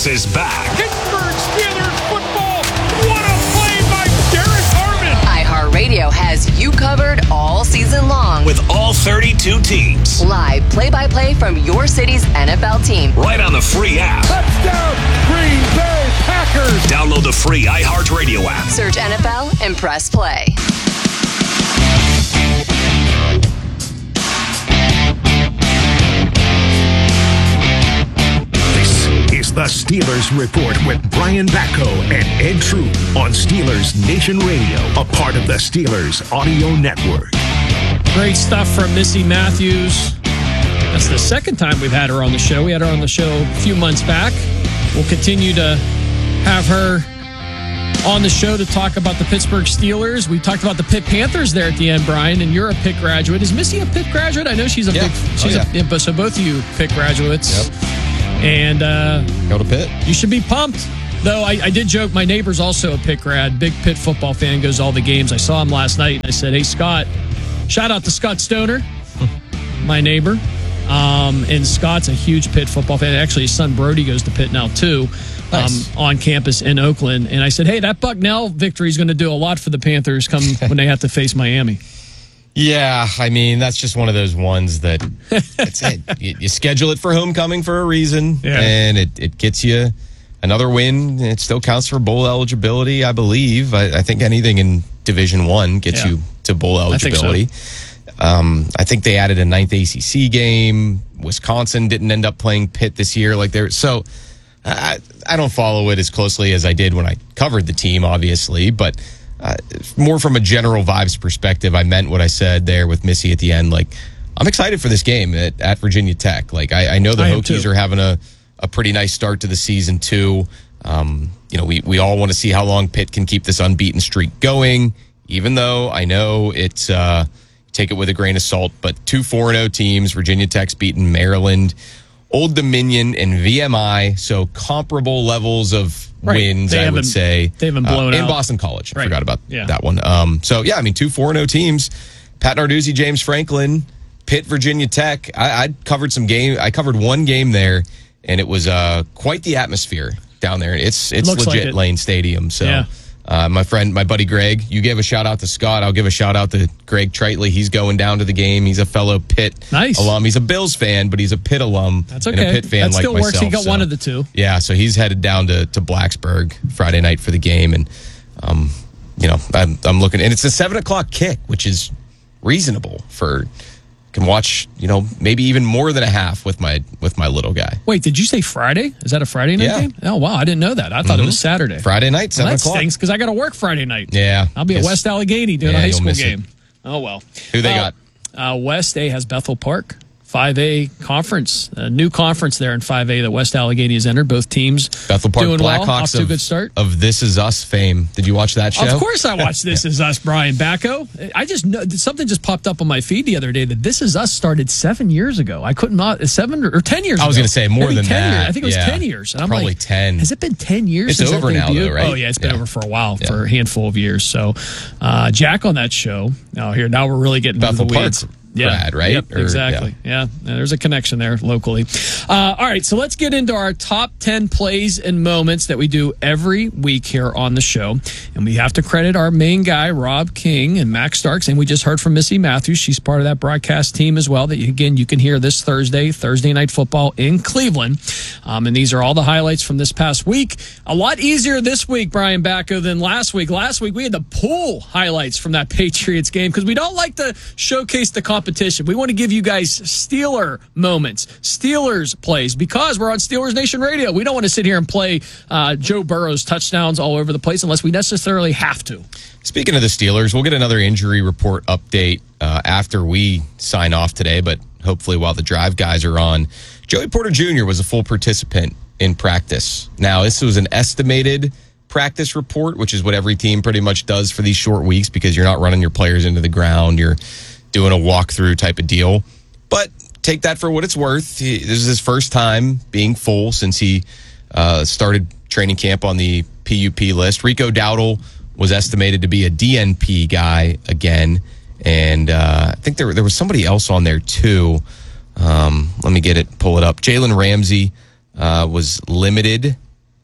is back. Pittsburgh Steelers football. What a play by Derek Harmon. iHeartRadio has you covered all season long. With all 32 teams. Live play-by-play from your city's NFL team. Right on the free app. Touchdown, Green Bay Packers. Download the free iHeartRadio app. Search NFL and press play. This is the Steelers Report with Brian Batko and Ed Troop on Steelers Nation Radio, a part of the Steelers Audio Network. Great stuff from Missy Matthews. That's the second time we've had her on the show. We had her on the show a few months back. We'll continue to have her on the show to talk about the Pittsburgh Steelers. We talked about the Pitt Panthers there at the end, Brian, and you're a Pitt graduate. Is Missy a Pitt graduate? I know she's a big. So both of you Pitt graduates. Yep. And go to Pitt. You should be pumped. Though I did joke, my neighbor's also a Pitt grad, big Pitt football fan, goes to all the games. I saw him last night, and I said, hey, Scott, shout out to Scott Stoner, my neighbor. And Scott's a huge Pitt football fan. Actually, his son Brody goes to Pitt now, too, nice. On campus in Oakland. And I said, hey, that Bucknell victory is going to do a lot for the Panthers come when they have to face Miami. Yeah, I mean, that's just one of those ones that it's it. You schedule it for homecoming for a reason, and it gets you another win. It still counts for bowl eligibility, I believe. I think anything in Division I gets you to bowl eligibility. I think they added a 9th ACC game. Wisconsin didn't end up playing Pitt this year. So I don't follow it as closely as I did when I covered the team, obviously, but more from a general vibes perspective, I meant what I said there with Missy at the end. Like, I'm excited for this game at Virginia Tech. Like, I know the Hokies are having a pretty nice start to the season, too. We all want to see how long Pitt can keep this unbeaten streak going, even though I know it's take it with a grain of salt. But 2 4-0 teams, Virginia Tech's beaten Maryland, Old Dominion, and VMI, so comparable levels of wins, I would say. They haven't blown out. And Boston College. I forgot about that one. 2 4-0 teams. Pat Narduzzi, James Franklin, Pitt, Virginia Tech. I covered I covered one game there, and it was quite the atmosphere down there. It's legit Lane Stadium. So my buddy Greg, you gave a shout out to Scott. I'll give a shout out to Greg Tritley. He's going down to the game. He's a fellow Pitt alum. He's a Bills fan, but he's a Pitt alum. That's okay. And a Pitt fan that still like works. myself. He got one of the two. Yeah, so he's headed down to Blacksburg Friday night for the game, and I'm looking, and it's a 7:00 kick, which is reasonable for. Can watch, maybe even more than a half with my little guy. Wait, did you say Friday? Is that a Friday night game? Oh, wow, I didn't know that. I thought it was Saturday. Friday night, 7:00. That stinks because I got to work Friday night. Yeah. I'll be at West Allegheny doing a high school game. Oh, well. Who they got? West A has Bethel Park. 5A conference, a new conference there in 5A that West Allegheny has entered. Both teams Bethel Park doing Blackhawks well, off to a good start. Of This Is Us fame. Did you watch that show? Of course I watched This Is Us, Brian Bacco. I just know something just popped up on my feed the other day that This Is Us started 7 years ago. I couldn't 7 or 10 years ago. I was going to say more than 10 that. Years. I think it was 10 years. And I'm probably like, 10. Has it been 10 years? It's over now, though, right? Oh, yeah, it's been over for a while, for a handful of years. So Jack on that show. Now we're really getting Bethel into the weeds. Park. Brad, right? Yep, exactly. Yeah, there's a connection there locally. All right, so let's get into our top 10 plays and moments that we do every week here on the show. And we have to credit our main guy, Rob King and Max Starks. And we just heard from Missy Matthews. She's part of that broadcast team as well that, again, you can hear this Thursday Night Football in Cleveland. And these are all the highlights from this past week. A lot easier this week, Brian Bacco, than last week. Last week, we had to pull highlights from that Patriots game because we don't like to showcase the competition. We want to give you guys Steeler moments, Steelers plays, because we're on Steelers Nation Radio. We don't want to sit here and play Joe Burrow's touchdowns all over the place unless we necessarily have to. Speaking of the Steelers, we'll get another injury report update after we sign off today, but hopefully while the drive guys are on. Joey Porter Jr. was a full participant in practice. Now, this was an estimated practice report, which is what every team pretty much does for these short weeks because you're not running your players into the ground. You're doing a walkthrough type of deal. But take that for what it's worth. This is his first time being full since he started training camp on the PUP list. Rico Dowdle was estimated to be a DNP guy again. And I think there was somebody else on there too. Let me pull it up. Jalen Ramsey was limited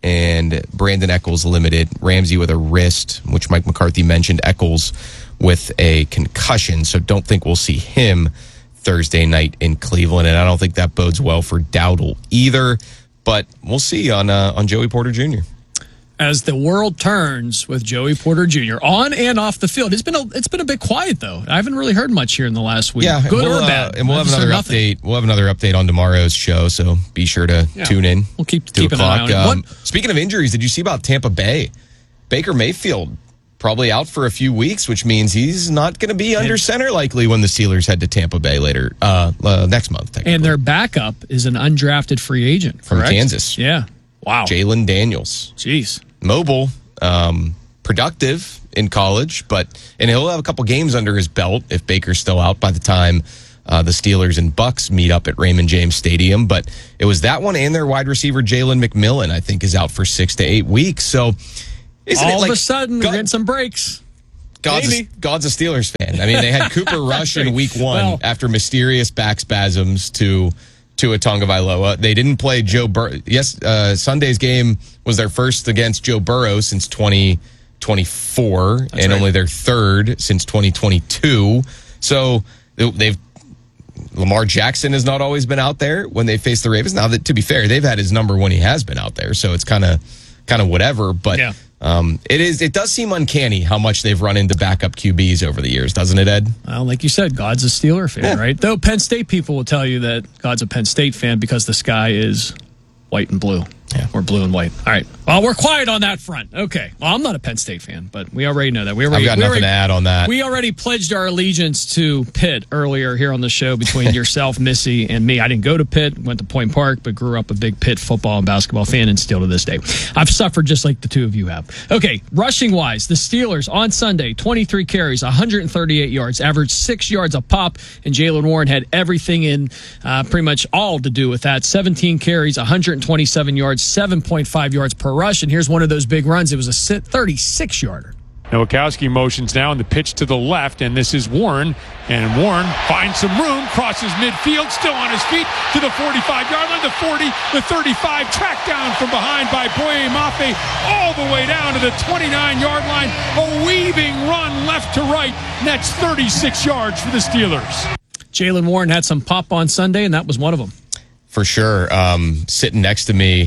and Brandon Echols limited. Ramsey with a wrist, which Mike McCarthy mentioned. Echols with a concussion, so don't think we'll see him Thursday night in Cleveland, and I don't think that bodes well for Dowdle either. But we'll see on Joey Porter Jr. As the world turns with Joey Porter Jr. on and off the field. It's been a bit quiet though. I haven't really heard much here in the last week. Yeah, good or bad. And we'll have another update. We'll have another update on tomorrow's show, so be sure to tune in. We'll keep an eye on it. Speaking of injuries, did you see about Tampa Bay? Baker Mayfield probably out for a few weeks, which means he's not going to be under center likely when the Steelers head to Tampa Bay later next month. And their backup is an undrafted free agent from Kansas. Yeah. Wow. Jalen Daniels. Jeez. Mobile, productive in college, and he'll have a couple games under his belt if Baker's still out by the time the Steelers and Bucks meet up at Raymond James Stadium. But it was that one and their wide receiver Jalen McMillan, I think, is out for 6 to 8 weeks. So all of a sudden, we're getting some breaks. God's a Steelers fan. I mean, they had Cooper Rush in week 1 after mysterious back spasms to Tua Tagovailoa. They didn't play Joe Burrow. Yes, Sunday's game was their first against Joe Burrow since 2024, and only their third since 2022. So Lamar Jackson has not always been out there when they face the Ravens. Now, to be fair, they've had his number when he has been out there, so it's kind of whatever. But it does seem uncanny how much they've run into backup QBs over the years, doesn't it, Ed? Well, like you said, God's a Steeler fan, right? Though Penn State people will tell you that God's a Penn State fan because the sky is white and blue. Yeah. Or blue and white. All right. Well, we're quiet on that front. Okay. Well, I'm not a Penn State fan, but we already know that. I've got nothing to add on that. We already pledged our allegiance to Pitt earlier here on the show between yourself, Missy, and me. I didn't go to Pitt, went to Point Park, but grew up a big Pitt football and basketball fan and still to this day. I've suffered just like the two of you have. Okay. Rushing-wise, the Steelers on Sunday, 23 carries, 138 yards, averaged 6 yards a pop, and Jaylen Warren had everything in pretty much all to do with that. 17 carries, 127 yards, 7.5 yards per rush, and here's one of those big runs. It was a 36-yarder. Nowakowski motions now in the pitch to the left, and this is Warren. And Warren finds some room, crosses midfield, still on his feet to the 45-yard line, the 40, the 35, tracked down from behind by Boye Mafe, all the way down to the 29-yard line. A weaving run left to right, and that's 36 yards for the Steelers. Jaylen Warren had some pop on Sunday, and that was one of them. For sure. Sitting next to me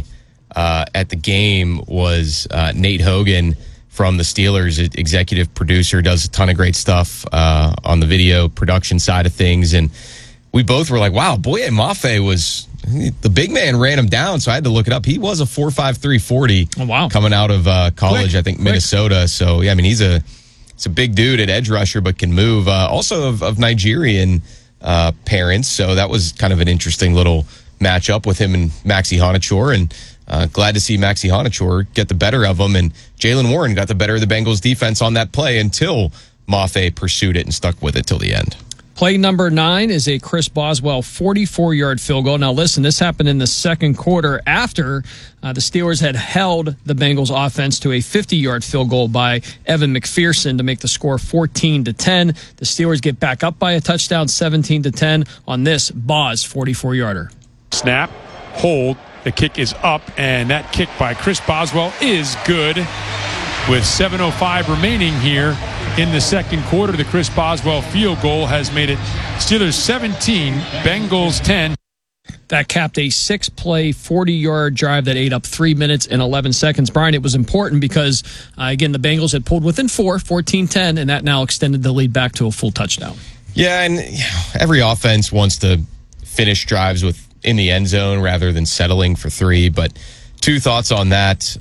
at the game was Nate Hogan from the Steelers, executive producer, does a ton of great stuff on the video production side of things. And we both were like, wow, Boye Mafe was, the big man ran him down. So I had to look it up. He was a 4.53 40 coming out of college, I think, Minnesota. So, yeah, I mean, he's a big dude at edge rusher, but can move. Also of Nigerian parents. So that was kind of an interesting little matchup with him and Maxi Honachor, and glad to see Maxi Honachor get the better of him, and Jaylen Warren got the better of the Bengals defense on that play until Mafe pursued it and stuck with it till the end. Play number 9 is a Chris Boswell 44-yard field goal. Now listen, this happened in the second quarter after the Steelers had held the Bengals offense to a 50-yard field goal by Evan McPherson to make the score 14-10. The Steelers get back up by a touchdown 17-10 on this Boz 44-yarder. Snap, hold, the kick is up, and that kick by Chris Boswell is good. With 7:05 remaining here in the second quarter, the Chris Boswell field goal has made it Steelers 17, Bengals 10. That capped a 6-play, 40-yard drive that ate up 3 minutes and 11 seconds. Brian, it was important because, again, the Bengals had pulled within 14-10, and that now extended the lead back to a full touchdown. Yeah, and every offense wants to finish drives in the end zone rather than settling for 3. But 2 thoughts on that.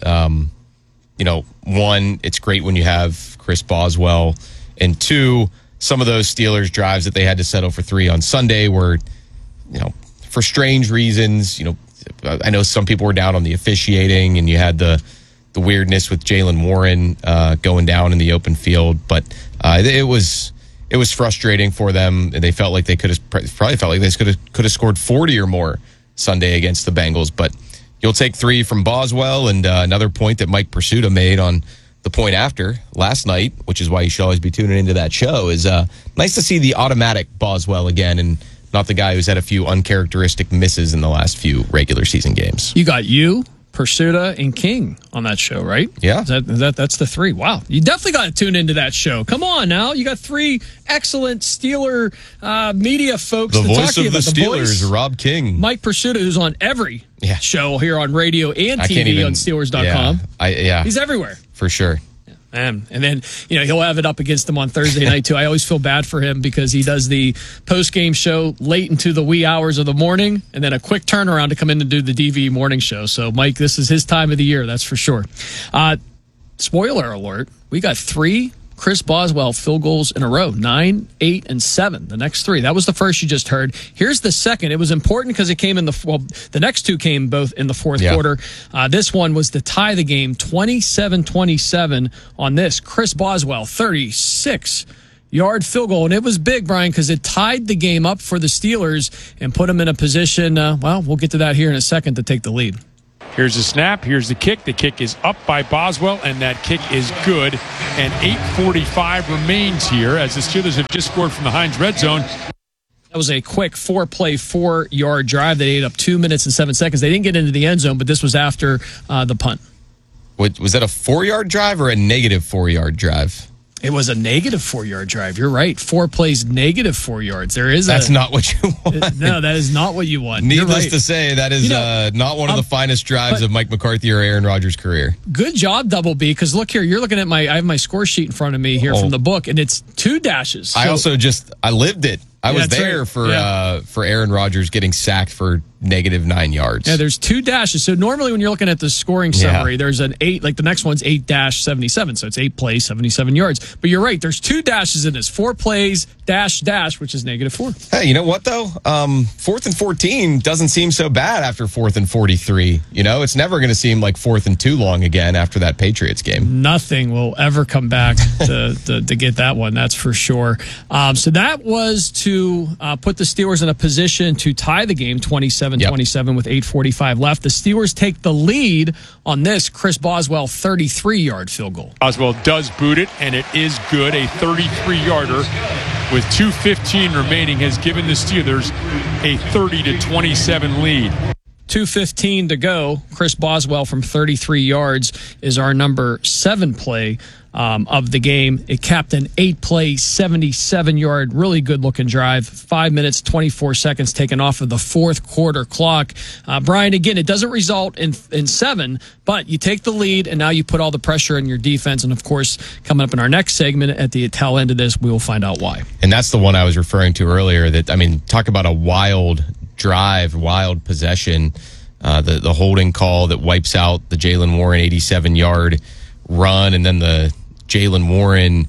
One, it's great when you have Chris Boswell. And 2, some of those Steelers drives that they had to settle for 3 on Sunday were, for strange reasons. I know some people were down on the officiating, and you had the weirdness with Jaylen Warren going down in the open field. But it was frustrating for them. They felt like they could have scored 40 or more Sunday against the Bengals. But you'll take 3 from Boswell, and another point that Mike Pursuta made on the point after last night, which is why you should always be tuning into that show, is nice to see the automatic Boswell again, and not the guy who's had a few uncharacteristic misses in the last few regular season games. You got Pursuta, and King on that show, right? Yeah. That's the three. Wow. You definitely got to tune into that show. Come on now. You got three excellent Steeler media folks The to talk voice to you of the about. Steelers, Rob King. Mike Pursuta, who's on every show here on radio and TV on Steelers.com. Yeah. He's everywhere. For sure. And then, he'll have it up against them on Thursday night, too. I always feel bad for him because he does the post-game show late into the wee hours of the morning and then a quick turnaround to come in and do the DV morning show. So, Mike, this is his time of the year, that's for sure. Spoiler alert, we got 3 Chris Boswell field goals in a row, 9, 8, and 7. The next 3. That was the first you just heard. Here's the second. It was important because it came the next 2 came both in the fourth quarter. This one was to tie the game, 27-27 on this. Chris Boswell, 36-yard field goal. And it was big, Brian, because it tied the game up for the Steelers and put them in a position, we'll get to that here in a second, to take the lead. Here's the snap. Here's the kick. The kick is up by Boswell, and that kick is good. And 8:45 remains here as the Steelers have just scored from the Heinz red zone. That was a quick 4-play, 4-yard drive that ate up 2 minutes and 7 seconds. They didn't get into the end zone, but this was after the punt. Was that a 4-yard drive or a negative 4-yard drive? It was a negative 4-yard drive. You're right. 4 plays, negative 4 yards. That's not what you want. No, that is not what you want. Needless to say, that is not one of the finest drives of Mike McCarthy or Aaron Rodgers' career. Good job, Double B, because look here, you're looking at I have my score sheet in front of me here from the book, and it's 2 dashes. So, I lived it. I was there for Aaron Rodgers getting sacked for negative 9 yards. Yeah, there's 2 dashes. So normally when you're looking at the scoring summary, there's an 8, like the next one's 8-77. So it's 8 plays, 77 yards. But you're right, there's 2 dashes in this. 4 plays, dash, which is negative 4. Hey, you know what though? 4th and 14 doesn't seem so bad after 4th and 43. It's never going to seem like 4th and too long again after that Patriots game. Nothing will ever come back to get that one, that's for sure. So that was to put the Steelers in a position to tie the game 27-27 with 8:45 left. The Steelers take the lead on this Chris Boswell 33-yard field goal. Boswell does boot it, and it is good. A 33-yarder with 2:15 remaining has given the Steelers a 30-27 lead. 2:15 to go. Chris Boswell from 33 yards is our number 7 play of the game. It capped an 8-play, 77-yard, really good-looking drive. 5 minutes, 24 seconds taken off of the fourth quarter clock. Brian, again, it doesn't result in 7, but you take the lead, and now you put all the pressure on your defense. And, of course, coming up in our next segment at the tail end of this, we will find out why. And that's the one I was referring to earlier. Talk about a wild drive, wild possession. The holding call that wipes out the Jaylen Warren 87-yard run, and then the Jaylen Warren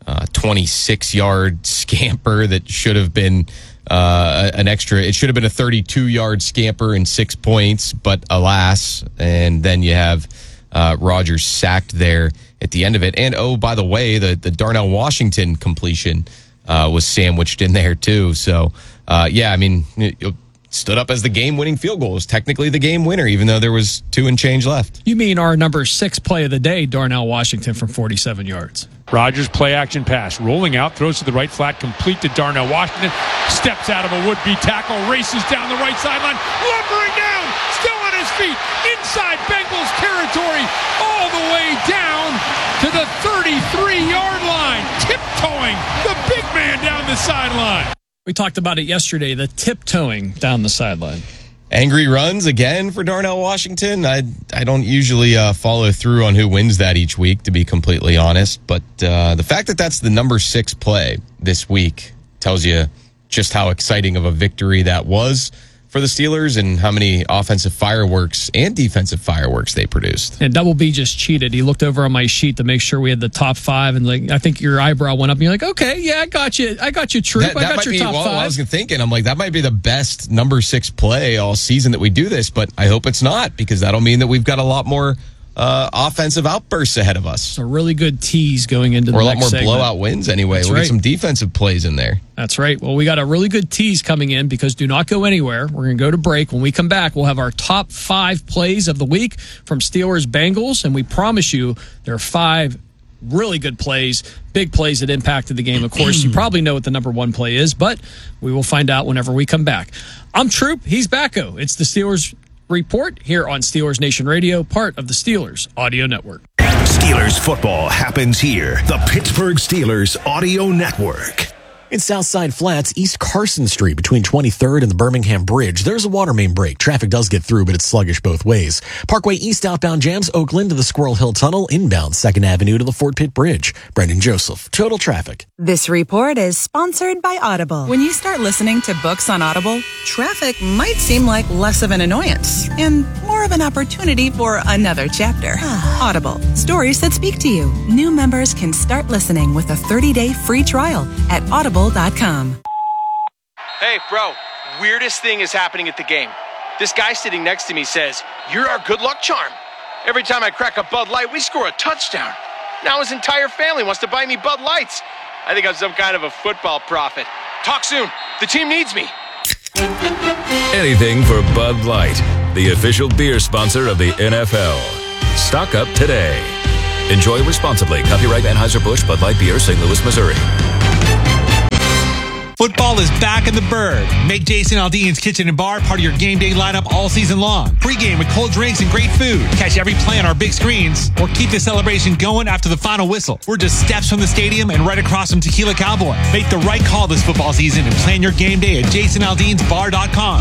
26-yard scamper that should have been it should have been a 32-yard scamper and 6 points, but alas. And then you have Rodgers sacked there at the end of it. And by the way, the Darnell Washington completion was sandwiched in there too. So it stood up as the game-winning field goal. It was technically the game winner, even though there was 2 and change left. You mean our number 6 play of the day, Darnell Washington from 47 yards. Rodgers play-action pass. Rolling out, throws to the right flat, complete to Darnell Washington. Steps out of a would-be tackle, races down the right sideline, lumbering down, still on his feet, inside Bengals territory, all the way down to the 33-yard line, tiptoeing the big man down the sideline. We talked about it yesterday, the tiptoeing down the sideline. Angry runs again for Darnell Washington. I don't usually follow through on who wins that each week, to be completely honest. But the fact that that's the number 6 play this week tells you just how exciting of a victory that was for the Steelers and how many offensive fireworks and defensive fireworks they produced. And Double B just cheated. He looked over on my sheet to make sure we had the top 5, and I think your eyebrow went up. And you're like, okay, yeah, I got you, Troop. I got your top 5. I was thinking, I'm like, that might be the best number 6 play all season that we do this, but I hope it's not, because that'll mean that we've got a lot more offensive outbursts ahead of us. It's a really good tease going into the next segment. Or a lot more blowout wins anyway. We'll get some defensive plays in there. That's right. Well, we got a really good tease coming in, because do not go anywhere. We're going to go to break. When we come back, we'll have our top 5 plays of the week from Steelers Bengals, and we promise you there are 5 really good plays, big plays that impacted the game. Of course, you probably know what the number 1 play is, but we will find out whenever we come back. I'm Troop. He's Backo. It's the Steelers Report here on Steelers Nation Radio, part of the Steelers Audio Network. Steelers football happens here. The Pittsburgh Steelers Audio Network. In Southside Flats, East Carson Street, between 23rd and the Birmingham Bridge, there's a water main break. Traffic does get through, but it's sluggish both ways. Parkway East outbound jams Oakland to the Squirrel Hill Tunnel, inbound 2nd Avenue to the Fort Pitt Bridge. Brendan Joseph, Total Traffic. This report is sponsored by Audible. When you start listening to books on Audible, traffic might seem like less of an annoyance and more of an opportunity for another chapter. Audible, stories that speak to you. New members can start listening with a 30-day free trial at audible.com. Hey, bro, weirdest thing is happening at the game. This guy sitting next to me says, "You're our good luck charm." Every time I crack a Bud Light, we score a touchdown. Now his entire family wants to buy me Bud Lights. I think I'm some kind of a football prophet. Talk soon. The team needs me. Anything for Bud Light, the official beer sponsor of the NFL. Stock up today. Enjoy responsibly. Copyright Anheuser-Busch Bud Light Beer, St. Louis, Missouri. Football is back in the Bird. Make Jason Aldean's Kitchen and Bar part of your game day lineup all season long. Pre-game with cold drinks and great food. Catch every play on our big screens or keep the celebration going after the final whistle. We're just steps from the stadium and right across from Tequila Cowboy. Make the right call this football season and plan your game day at jasonaldeansbar.com.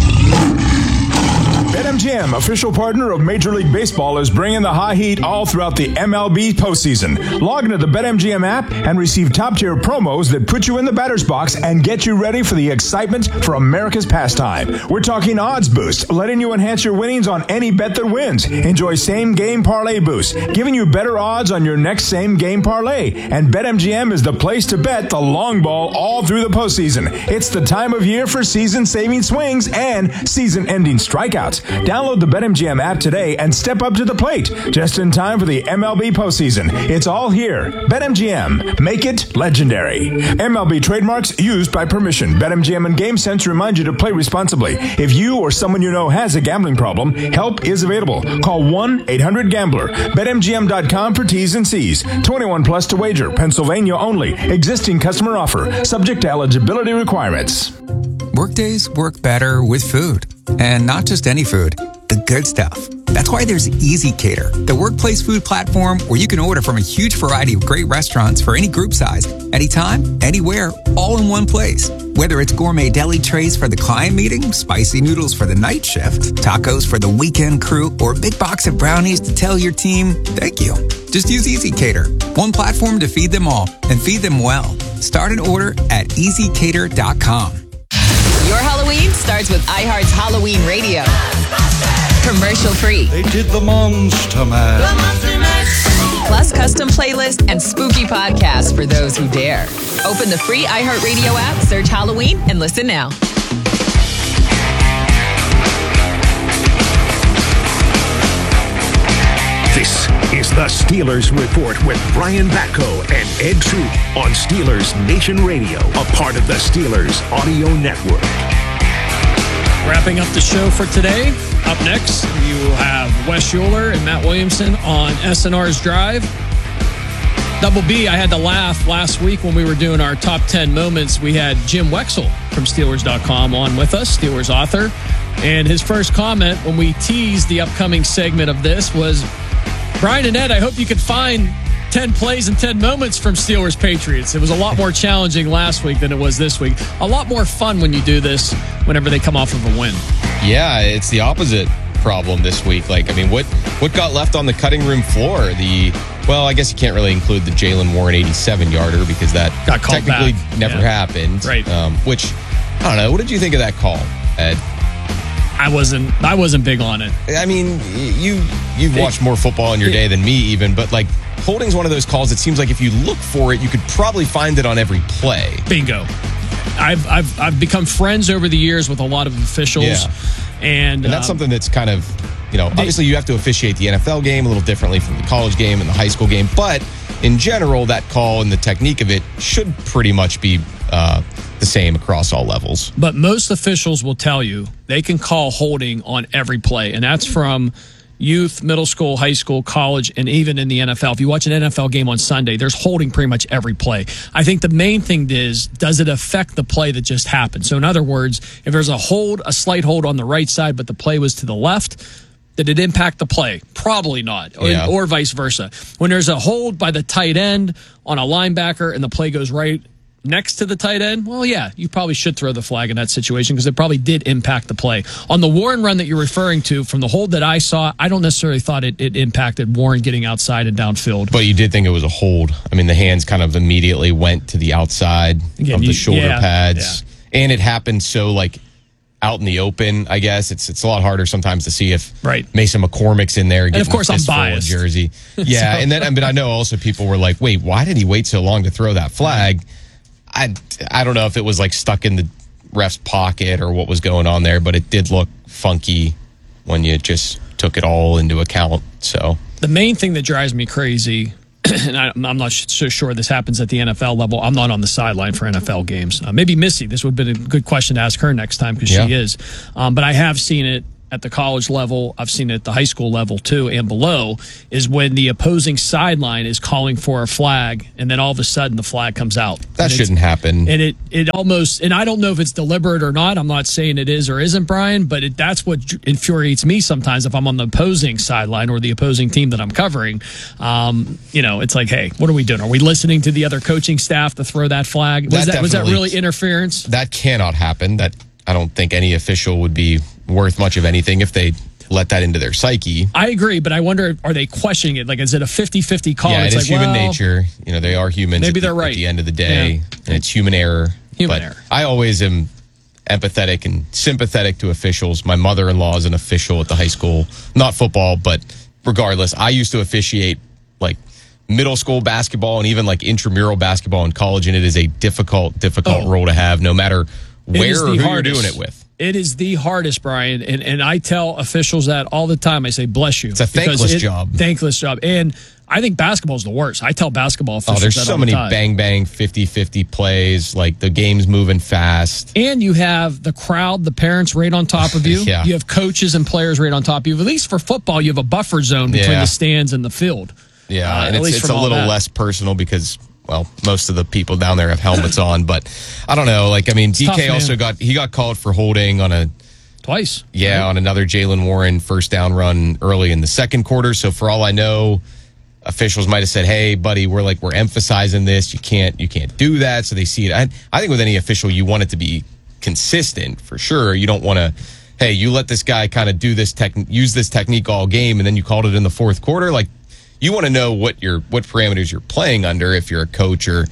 BetMGM, official partner of Major League Baseball, is bringing the high heat all throughout the MLB postseason. Log into the BetMGM app and receive top-tier promos that put you in the batter's box and get you ready for the excitement for America's pastime. We're talking Odds Boost, letting you enhance your winnings on any bet that wins. Enjoy same-game parlay boost, giving you better odds on your next same-game parlay. And BetMGM is the place to bet the long ball all through the postseason. It's the time of year for season-saving swings and season-ending strikeouts. Download the BetMGM app today and step up to the plate just in time for the MLB postseason. It's all here. BetMGM. Make it legendary. MLB trademarks used by permission. BetMGM and GameSense remind you to play responsibly. If you or someone you know has a gambling problem, help is available. Call 1-800-GAMBLER. BetMGM.com for T's and C's. 21 plus to wager. Pennsylvania only. Existing customer offer. Subject to eligibility requirements. Workdays work better with food. And not just any food, the good stuff. That's why there's Easy Cater, the workplace food platform where you can order from a huge variety of great restaurants for any group size, anytime, anywhere, all in one place. Whether it's gourmet deli trays for the client meeting, spicy noodles for the night shift, tacos for the weekend crew, or a big box of brownies to tell your team, thank you. Just use Easy Cater, one platform to feed them all and feed them well. Start an order at easycater.com. Your Halloween starts with iHeart's Halloween Radio. Commercial free. They did the Monster Mash. Plus custom playlists and spooky podcasts for those who dare. Open the free iHeartRadio app, search Halloween, and listen now. This is the Steelers Report with Brian Batko and Ed Troop on Steelers Nation Radio, a part of the Steelers Audio Network. Wrapping up the show for today. Up next, you will have Wes Euler and Matt Williamson on SNR's Drive. Double B, I had to laugh last week when we were doing our top 10 moments. We had Jim Wexell from Steelers.com on with us, Steelers author. And his first comment when we teased the upcoming segment of this was, Brian and Ed, I hope you could find 10 plays and 10 moments from Steelers Patriots. It was a lot more challenging last week than it was this week. A lot more fun when you do this whenever they come off of a win. Yeah, it's the opposite problem this week. Like, I mean, what got left on the cutting room floor? Well, I guess you can't really include the Jaylen Warren 87-yarder because that got called technically back. never happened. Right. Which, I don't know. What did you think of that call, Ed? I wasn't big on it. I mean, you've watched more football in your day than me even, but like holding's one of those calls. It seems like if you look for it, you could probably find it on every play. Bingo. I've become friends over the years with a lot of officials, yeah. and that's something that's kind of, obviously you have to officiate the NFL game a little differently from the college game and the high school game, but in general, that call and the technique of it should pretty much be the same across all levels. But most officials will tell you they can call holding on every play, and that's from youth, middle school, high school, college, and even in the NFL. If you watch an NFL game on Sunday, there's holding pretty much every play. I think the main thing is, does it affect the play that just happened? So in other words, if there's a slight hold on the right side, but the play was to the left, did it impact the play? Probably not, or vice versa. When there's a hold by the tight end on a linebacker and the play goes right next to the tight end, well, yeah, you probably should throw the flag in that situation because it probably did impact the play. On the Warren run that you're referring to, from the hold that I saw, I don't necessarily thought it impacted Warren getting outside and downfield. But you did think it was a hold. I mean, the hands kind of immediately went to the outside of the shoulder pads. Yeah. And it happened so, like, out in the open, I guess. It's a lot harder sometimes to see if Mason McCormick's in there. And of course, I'm biased. Jersey. Yeah, so. And then, but I know also people were like, wait, why did he wait so long to throw that flag? I don't know if it was like stuck in the ref's pocket or what was going on there, but it did look funky when you just took it all into account. So the main thing that drives me crazy, and I'm not so sure this happens at the NFL level. I'm not on the sideline for NFL games. Maybe Missy. This would have been a good question to ask her next time because she is. But I have seen it at the college level. I've seen it at the high school level too, and below, is when the opposing sideline is calling for a flag, and then all of a sudden the flag comes out. That shouldn't happen. And it almost, and I don't know if it's deliberate or not. I'm not saying it is or isn't, Brian, but that's what infuriates me sometimes if I'm on the opposing sideline or the opposing team that I'm covering. It's like, hey, what are we doing? Are we listening to the other coaching staff to throw that flag? Was that really interference? That cannot happen. That I don't think any official would be worth much of anything if they let that into their psyche. I agree, but I wonder, are they questioning it? Like, is it a 50-50 call? Yeah, it's like, human nature. They are humans. Maybe they're right. At the end of the day, and it's human error. I always am empathetic and sympathetic to officials. My mother-in-law is an official at the high school. Not football, but regardless, I used to officiate, like, middle school basketball and even, like, intramural basketball in college, and it is a difficult role to have, no matter where or who you're doing it with. It is the hardest, Brian, and I tell officials that all the time. I say, bless you. It's a thankless job. Thankless job. And I think basketball is the worst. I tell basketball officials there's that so all the many time. bang-bang 50-50 plays, like the game's moving fast. And you have the crowd, the parents right on top of you. Yeah. You have coaches and players right on top of you. At least for football, you have a buffer zone between the stands and the field. Yeah, and it's a little less personal because, well, most of the people down there have helmets on, but I don't know. Like, I mean, it's DK tough, also got called for holding on twice. Yeah, on another Jaylen Warren first down run early in the second quarter. So for all I know, officials might have said, "Hey, buddy, we're emphasizing this. You can't do that." So they see it. I think with any official, you want it to be consistent for sure. You don't want to, hey, you let this guy kind of use this technique all game, and then you called it in the fourth quarter. Like, you want to know what parameters you're playing under if you're a coach or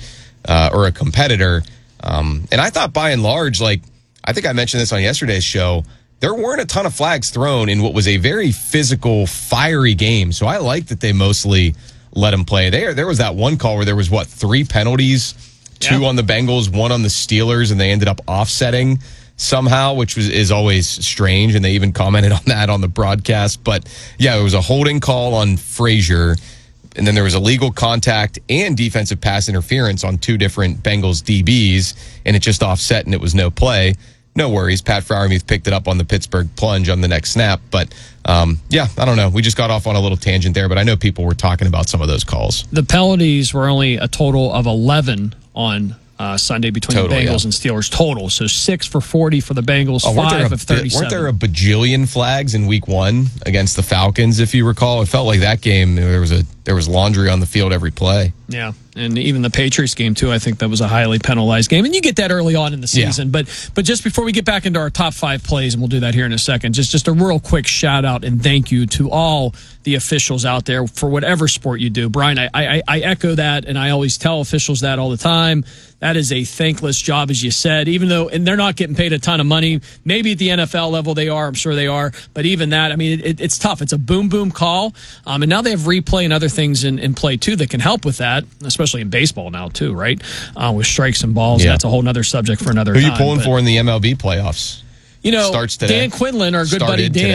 a competitor. And I thought by and large, like, I think I mentioned this on yesterday's show, there weren't a ton of flags thrown in what was a very physical, fiery game. So I like that they mostly let them play. There was that one call where there was, 3 penalties, 2 on the Bengals, 1 on the Steelers, and they ended up offsetting somehow, which is always strange. And they even commented on that on the broadcast. But yeah, it was a holding call on Frazier. And then there was illegal contact and defensive pass interference on 2 different Bengals DBs. And it just offset and it was no play. No worries. Pat Freiermuth picked it up on the Pittsburgh plunge on the next snap. But, I don't know. We just got off on a little tangent there, but I know people were talking about some of those calls. The penalties were only a total of 11 on Sunday between the Bengals and Steelers total. So 6 for 40 for the Bengals, 5 of 37. Weren't there a bajillion flags in week 1 against the Falcons, if you recall? It felt like that game, there was laundry on the field every play. Yeah. And even the Patriots game, too, I think that was a highly penalized game. And you get that early on in the season. Yeah. But just before we get back into our top 5 plays, and we'll do that here in a second, just a real quick shout-out and thank you to all the officials out there for whatever sport you do. Brian, I echo that, and I always tell officials that all the time. That is a thankless job, as you said, even though, and they're not getting paid a ton of money. Maybe at the NFL level they are. I'm sure they are. But even that, I mean, it's tough. It's a boom call. And now they have replay and other things in play, too, that can help with that, especially in baseball now, too, right? With strikes and balls. Yeah. That's a whole other subject for another time. Who are you pulling for in the MLB playoffs? Starts today. Dan Quinlan, our good buddy Dan,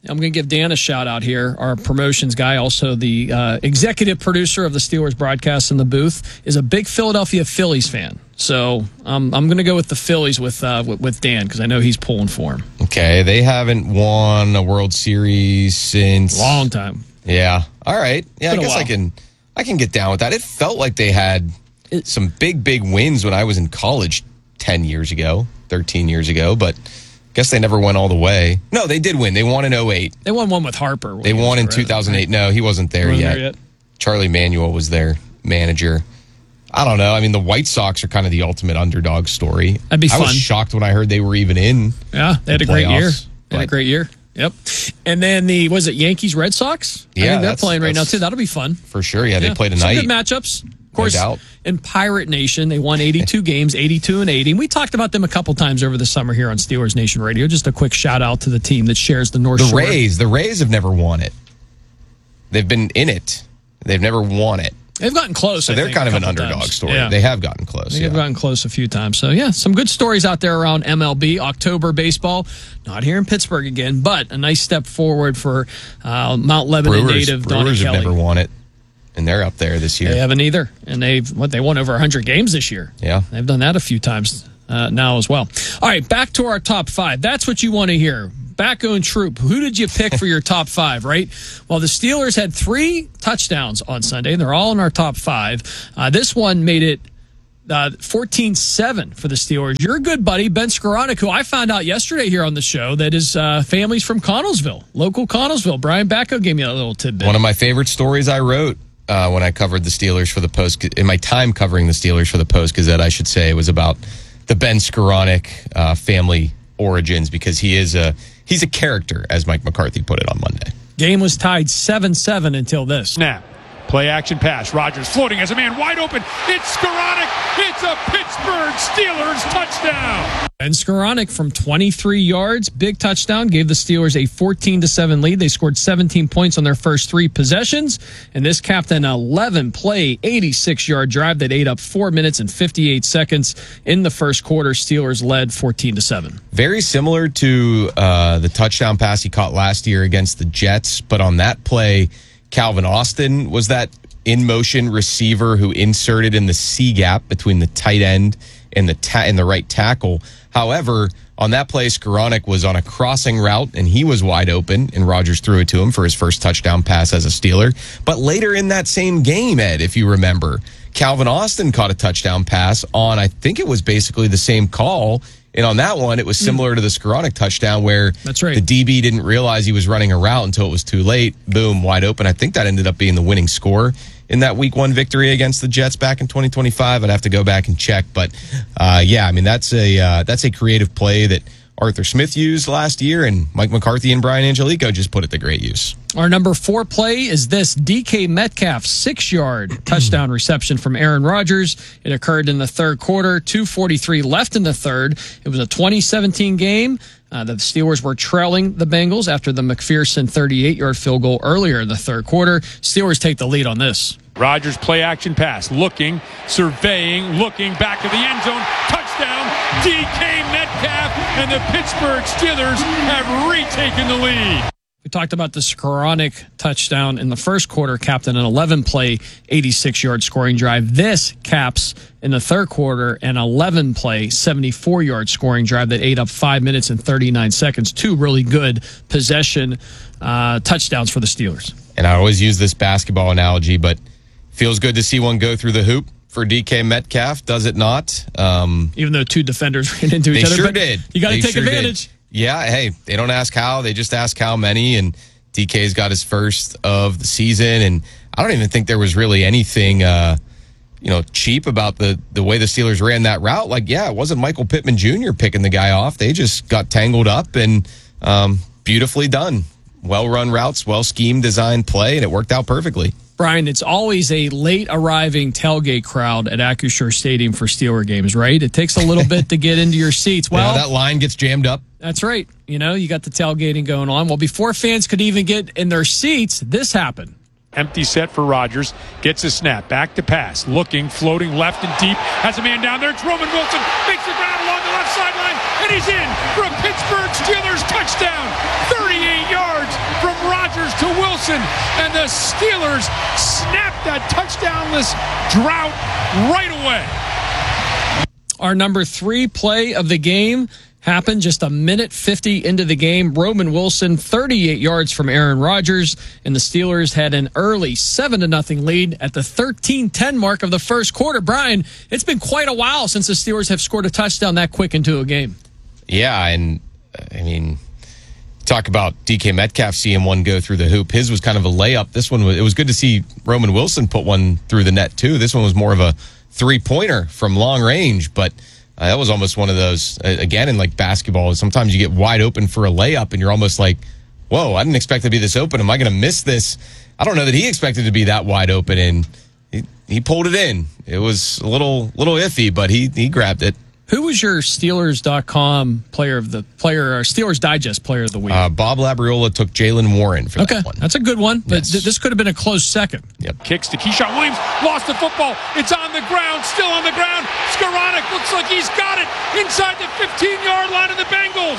I'm going to give Dan a shout out here. Our promotions guy, also the executive producer of the Steelers broadcast in the booth, is a big Philadelphia Phillies fan. So I'm going to go with the Phillies with Dan because I know he's pulling for him. Okay, they haven't won a World Series since long time. Yeah. All right. Yeah, I guess I can get down with that. It felt like they had some big wins when I was in college 10 years ago, 13 years ago, but I guess they never went all the way. No, they did win. They won in 2008. They won one with Harper. They won in 2008. No, he wasn't there yet. Charlie Manuel was their manager. I don't know. I mean, the White Sox are kind of the ultimate underdog story. That'd be fun. I was shocked when I heard they were even in. Yeah, they had a great year. They had a great year. Yep. And then was it Yankees Red Sox? Yeah, I think they're playing right now too. That'll be fun. For sure. Yeah, they played tonight. Some good matchups. Of course, in Pirate Nation, they won 82 games, 82-80. And we talked about them a couple times over the summer here on Steelers Nation Radio. Just a quick shout out to the team that shares the North Shore. The Rays have never won it. They've been in it. They've never won it. They've gotten close. So they're kind of an underdog story. Yeah. They have gotten close. They've gotten close a few times. So, yeah, some good stories out there around MLB, October baseball. Not here in Pittsburgh again, but a nice step forward for Mount Lebanon native Donnie Brewers Kelly. have never won it, and they're up there this year. They haven't either. And they won over 100 games this year. Yeah. They've done that a few times now as well. All right, back to our top five. That's what you want to hear. Backo and Troop, who did you pick for your top five, right? Well, the Steelers had 3 touchdowns on Sunday. They're all in our top 5. This one made it 14-7 for the Steelers. Your good buddy, Ben Skoranek, who I found out yesterday here on the show that his family's from Connellsville, local Connellsville. Brian Backo gave me a little tidbit. One of my favorite stories I wrote when I covered the Steelers for the Post, in my time covering the Steelers for the Post-Gazette, I should say, was about the Ben Skoranek family origins, because he's a character, as Mike McCarthy put it on Monday. Game was tied 7-7 until this. Snap. Play action pass. Rodgers floating as a man wide open. It's Skoranek. It's a Pittsburgh Steelers touchdown. Ben Skoranek from 23 yards, big touchdown, gave the Steelers a 14-7 lead. They scored 17 points on their first 3 possessions, and this capped an 11-play, 86-yard drive that ate up 4 minutes and 58 seconds in the first quarter. Steelers led 14-7. Very similar to the touchdown pass he caught last year against the Jets, but on that play, Calvin Austin was that in-motion receiver who inserted in the C gap between the tight end and the right tackle. However, on that play, Skoranek was on a crossing route, and he was wide open, and Rodgers threw it to him for his first touchdown pass as a Steeler. But later in that same game, Ed, if you remember, Calvin Austin caught a touchdown pass on, I think it was basically the same call. And on that one, it was similar to the Skoranek touchdown where That's right. the DB didn't realize he was running a route until it was too late. Boom, wide open. I think that ended up being the winning score in that Week 1 victory against the Jets back in 2025. I'd have to go back and check. But, yeah, I mean, that's a creative play that Arthur Smith used last year, and Mike McCarthy and Brian Angelico just put it to great use. Our number 4 play is this DK Metcalf 6-yard touchdown reception from Aaron Rodgers. It occurred in the third quarter, 2:43 left in the third. It was a 2017 game. The Steelers were trailing the Bengals after the McPherson 38-yard field goal earlier in the third quarter. Steelers take the lead on this. Rodgers play action pass, looking, surveying, looking back of the end zone, touchdown, DK Metcalf, and the Pittsburgh Steelers have retaken the lead. We talked about the Skoranek touchdown in the first quarter, capped an 11-play, 86-yard scoring drive. This caps in the third quarter an 11-play, 74-yard scoring drive that ate up 5 minutes and 39 seconds. 2 really good possession touchdowns for the Steelers. And I always use this basketball analogy, but feels good to see one go through the hoop for DK Metcalf, does it not? Even though 2 defenders ran into each other. They sure did. You got to take advantage. Yeah, hey, they don't ask how, they just ask how many, and DK's got his first of the season, and I don't even think there was really anything, cheap about the way the Steelers ran that route. Like, yeah, it wasn't Michael Pittman Jr. picking the guy off. They just got tangled up, and beautifully done. Well-run routes, well-schemed, designed play, and it worked out perfectly. Brian, it's always a late-arriving tailgate crowd at Acrisure Stadium for Steeler games, right? It takes a little bit to get into your seats. Well, that line gets jammed up. That's right. You got the tailgating going on. Well, before fans could even get in their seats, this happened. Empty set for Rodgers. Gets a snap. Back to pass. Looking, floating left and deep. Has a man down there. It's Roman Wilson. Makes the ground along the left sideline. And he's in for a Pittsburgh Steelers touchdown. 38 yards. yards from Rodgers to Wilson, and the Steelers snap that touchdownless drought right away. Our number 3 play of the game happened just a minute 50 into the game. Roman Wilson, 38 yards from Aaron Rodgers, and the Steelers had an early 7-0 lead at the 13-10 mark of the first quarter. Brian, it's been quite a while since the Steelers have scored a touchdown that quick into a game. Yeah, and I mean, talk about DK Metcalf seeing one go through the hoop. His was kind of a layup. This one, it was good to see Roman Wilson put one through the net too. This one was more of a three-pointer from long range, but that was almost one of those, again, in like basketball, sometimes you get wide open for a layup and you're almost like, whoa, I didn't expect it to be this open. Am I going to miss this? I don't know that he expected to be that wide open, and he pulled it in. It was a little iffy, but he grabbed it. Who was your Steelers.com Steelers Digest player of the week? Bob Labriola took Jaylen Warren for that one. That's a good one, but this could have been a close second. Yep. Kicks to Keyshawn Williams, lost the football. It's on the ground, still on the ground. Skoranek looks like he's got it inside the 15-yard line of the Bengals.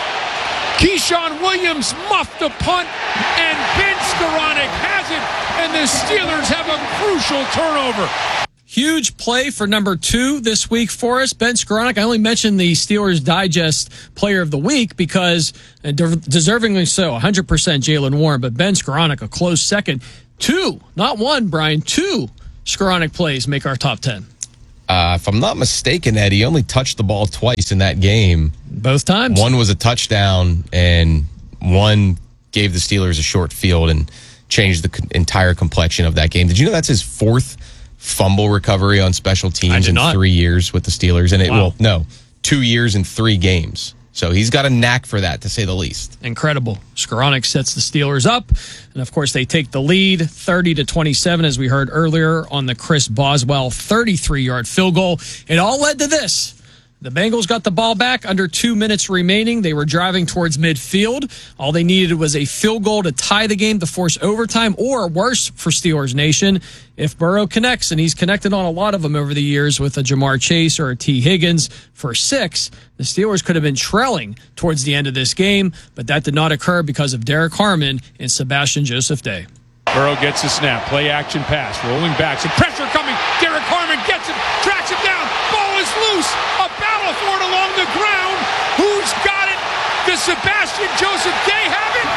Keyshawn Williams muffed the punt, and Ben Skoranek has it, and the Steelers have a crucial turnover. Huge play for number 2 this week for us, Ben Skoranek. I only mentioned the Steelers Digest Player of the Week because, deservingly so, 100% Jaylen Warren, but Ben Skoranek a close second. 2, not 1, Brian, 2 Skoranek plays make our top 10. If I'm not mistaken, Ed, he only touched the ball twice in that game. Both times? One was a touchdown, and one gave the Steelers a short field and changed the entire complexion of that game. Did you know that's his 4th fumble recovery on special teams in 3 years with the Steelers? And 2 years and 3 games. So he's got a knack for that, to say the least. Incredible. Skoranek sets the Steelers up, and of course they take the lead 30-27, as we heard earlier, on the Chris Boswell 33-yard field goal. It all led to this. The Bengals got the ball back under 2 minutes remaining. They were driving towards midfield. All they needed was a field goal to tie the game to force overtime, or worse for Steelers Nation, if Burrow connects, and he's connected on a lot of them over the years with a Jamar Chase or a T. Higgins for 6, the Steelers could have been trailing towards the end of this game, but that did not occur because of Derek Harmon and Sebastian Joseph Day. Burrow gets a snap, play action pass, rolling back, some pressure coming. Derek Harmon gets him, tracks him down, ball is loose, a battle for it along the ground. Who's got it? Does Sebastian Joseph Day have it?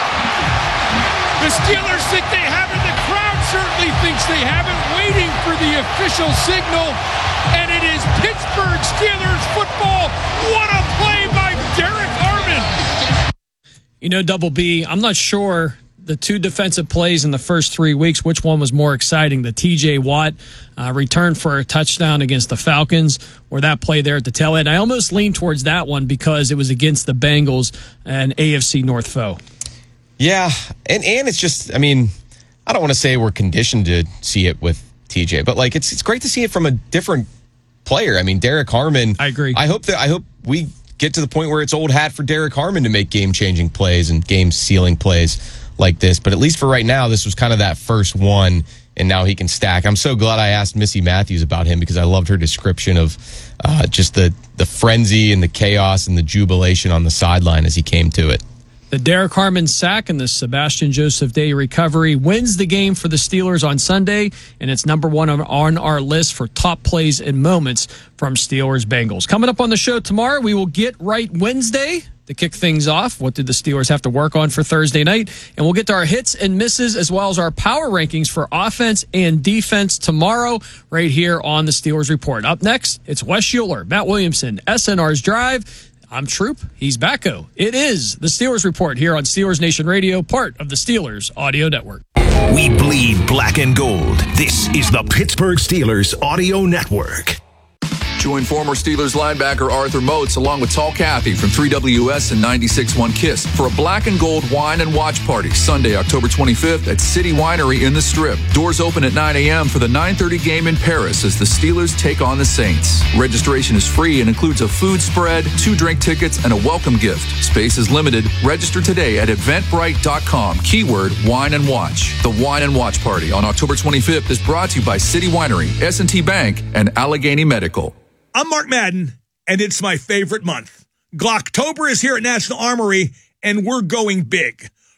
The Steelers think they have it. The crowd certainly thinks they have it, waiting for the official signal. And it is Pittsburgh Steelers football. What a play by Derek Harmon. You know, Double B, I'm not sure the 2 defensive plays in the first 3 weeks, which one was more exciting? The T.J. Watt return for a touchdown against the Falcons, or that play there at the tail end? I almost leaned towards that one because it was against the Bengals, an AFC North foe. Yeah, and it's just, I mean, I don't want to say we're conditioned to see it with T.J., but like it's great to see it from a different player. I mean, Derek Harmon. I agree. I hope we get to the point where it's old hat for Derek Harmon to make game-changing plays and game-sealing plays like this, but at least for right now, this was kind of that first one, and now he can stack. I'm so glad I asked Missy Matthews about him because I loved her description of just the frenzy and the chaos and the jubilation on the sideline as he came to it. The Derek Harmon sack and the Sebastian Joseph Day recovery wins the game for the Steelers on Sunday, and it's number 1 on our list for top plays and moments from Steelers Bengals. Coming up on the show tomorrow, we will get right Wednesday to kick things off. What did the Steelers have to work on for Thursday night? And we'll get to our hits and misses as well as our power rankings for offense and defense tomorrow right here on the Steelers Report. Up next, it's Wes Schuler, Matt Williamson, SNR's Drive. I'm Troop. He's Backo. It is the Steelers Report here on Steelers Nation Radio, part of the Steelers Audio Network. We bleed black and gold. This is the Pittsburgh Steelers Audio Network. Join former Steelers linebacker Arthur Moats along with Tall Kathy from 3WS and 96.1 KISS for a black and gold wine and watch party Sunday, October 25th at City Winery in the Strip. Doors open at 9 a.m. for the 9:30 game in Paris as the Steelers take on the Saints. Registration is free and includes a food spread, 2 drink tickets, and a welcome gift. Space is limited. Register today at eventbrite.com. Keyword wine and watch. The wine and watch party on October 25th is brought to you by City Winery, S&T Bank, and Allegheny Medical. I'm Mark Madden, and it's my favorite month. Glocktober is here at National Armory, and we're going big.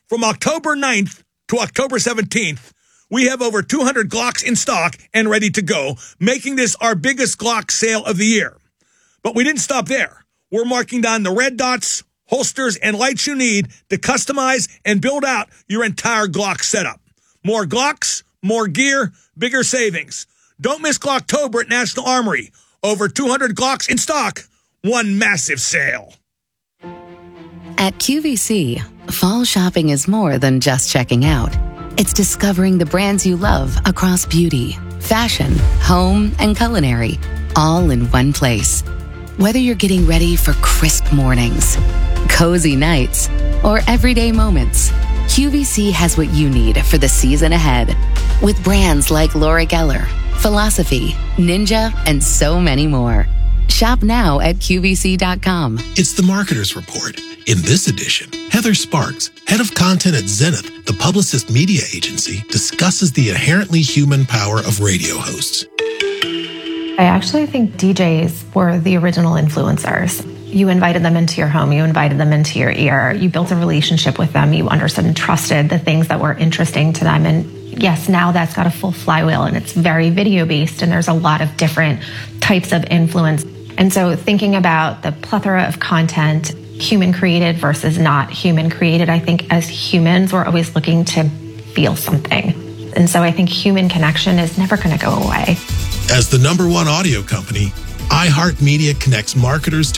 From October 9th to October 17th, we have over 200 Glocks in stock and ready to go, making this our biggest Glock sale of the year. But we didn't stop there. We're marking down the red dots, holsters, and lights you need to customize and build out your entire Glock setup. More Glocks, more gear, bigger savings. Don't miss Glocktober at National Armory. Over 200 Glocks in stock, one massive sale. At QVC, fall shopping is more than just checking out. It's discovering the brands you love across beauty, fashion, home, and culinary, all in one place. Whether you're getting ready for crisp mornings, cozy nights, or everyday moments, QVC has what you need for the season ahead. With brands like Laura Geller, Philosophy, Ninja, and so many more. Shop now at QVC.com. It's the Marketer's Report. In this edition, Heather Sparks, head of content at Zenith, the Publicist media agency, discusses the inherently human power of radio hosts. I actually think DJs were the original influencers. You invited them into your home. You invited them into your ear. You built a relationship with them. You understood and trusted the things that were interesting to them. And yes, now that's got a full flywheel and it's very video-based and there's a lot of different types of influence. And so thinking about the plethora of content, human created versus not human created, I think as humans, we're always looking to feel something. And so I think human connection is never going to go away. As the #1 audio company, iHeartMedia connects marketers to